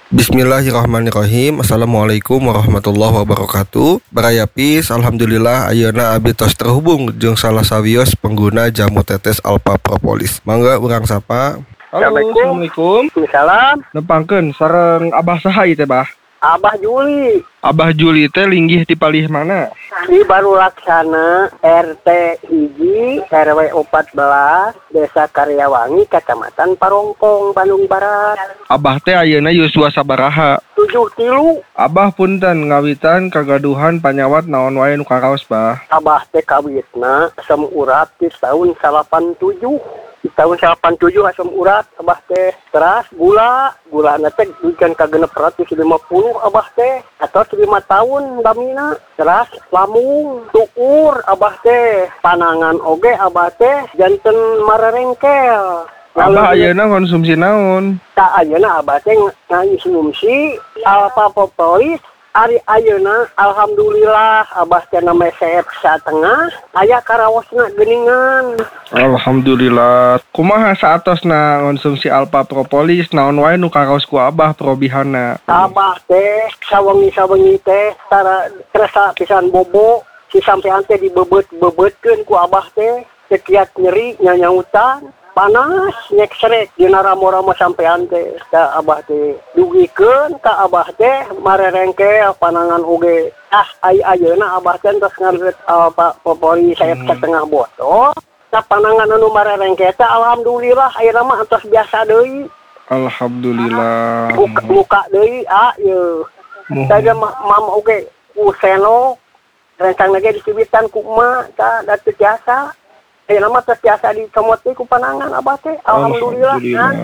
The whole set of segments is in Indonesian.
Bismillahirrahmanirrahim. Assalamualaikum warahmatullahi wabarakatuh. Barayapis, alhamdulillah ayeuna abdi tos terhubung jeung salah sawios pengguna jamu tetes Alpha Propolis. Mangga urang sapa. Halo, Assalamualaikum. Salam. Nepangkeun sareng Abah saha ieu teh, Bah? Abah Juli. Abah Juli teh linggih di palih mana? Di Baru Laksana RT Hiji RW 14 Desa Karyawangi Kecamatan Parongpong Bandung Barat. Abah teh ayeuna yuswa sabaraha? 73. Abah punten ngawitan kagaduhan panyawat naon wae nu karaos, Bah? Abah teh kawitna asam urat di tahun 87. Di tahun 87 asam urat abah teh teras gula teh duikeun ka 650 abah teh atau 5 tahun damina teras lamung tukur abah teh panangan oge abah teh janten marerengkel. Abah ayeuna konsumsi naon? Tak ayeuna abah teh ngonsumsi Alpha Propolis. Ari ayeuna alhamdulillah abah teh na meseep satengah aya karawosna geuningan. Alhamdulillah. Kumaha saatosna konsumsi Alpha Propolis naon wae nu karaos ku Abah perobihanna? Abah teh sawengi teh terasa pisan bobo si sampean teh dibebet-bebetkeun ku abah teh sekiat nyeri nyanyautan panas nyek srek dina ramo-ramo sampean teh ka abah teh dugikeun ka abah teh marerengkel panangan oge ayeuna abah teh tos ngareut Popoli sayap setengah botol ka panangan anu marerengkel teh alhamdulillah ayeuna mah tos biasa deui. Alhamdulillah. Muka deui ieu saja mam oge useno rencang lagi disibitan ku emak ta datu biasa. Nama terbiasa di comoti ku panangan abah teh alhamdulillah.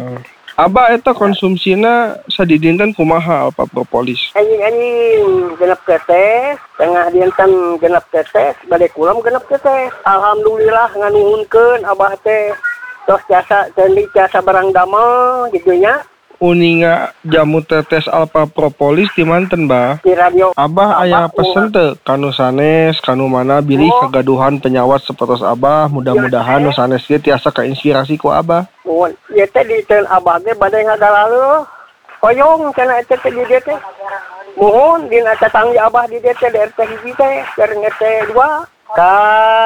Abah eta konsumsina sadidinten kumaha Alpha Propolis? Anjing genep tetes, tengah dinten genep tetes, bade kulam genep tetes. Alhamdulillah nganuhunkeun abah teh tos jasa ceuli jasa barang damel gitu nya. Uninga jamu tetes Alpha Propolis di manten, Bah? Di radio. Abah aya pesen teu kanu sanes, kanu mana bilih kegaduhan penyawat sapertos Abah, mudah-mudahan nu sanes ge tiasa kainspirasi ku Abah. Mun ieu teh di teun Abah ge bade ngadalaleuh. Hoyong cenah eta teh di dieu teh. Muhun dina tetangga Abah di dieu teh di RT hiji teh, jeung RT 2 ka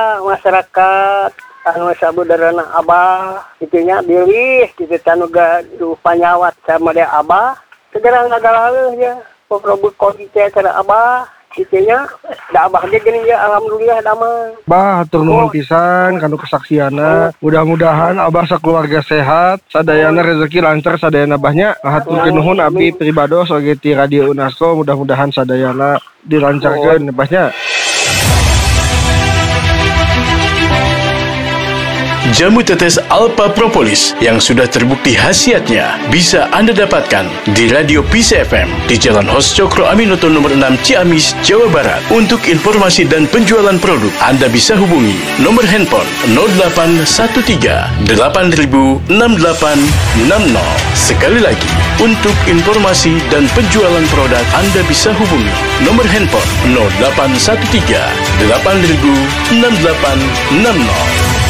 masyarakat anu sabudareuna Abah itunya bilih kitu tanu gaduh panyawat sama dia Abah segera ngagaleuh ya pokro kodi teh cara Abah itunya da Abah ge geuning ya alhamdulillah damang. Bah hatur nuhun pisan kanu kesaksianna. Mudah-mudahan Abah sakeluarga sehat, sadayana rezeki lancar sadayana Abahnya. Hatur nuhun abdi pribados oge ti Radio Unasko, mudah-mudahan sadayana dilancarkeun Abahnya. Jamu tetes Alpha Propolis yang sudah terbukti khasiatnya bisa Anda dapatkan di Radio Peace FM di Jalan Hos Cokro Aminoto nomor 6 Ciamis, Jawa Barat. Untuk informasi dan penjualan produk, Anda bisa hubungi nomor handphone 0813 8000 6860. Sekali lagi, untuk informasi dan penjualan produk, Anda bisa hubungi nomor handphone 0813 8000 6860.